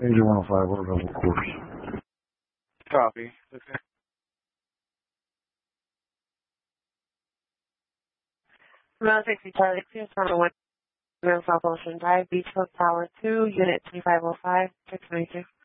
Agent 105, we're double course. Copy. Okay. Row 60 Charlie 2, Summer 1, South Ocean Drive, Beachwood Tower 2, Unit 2505, 692.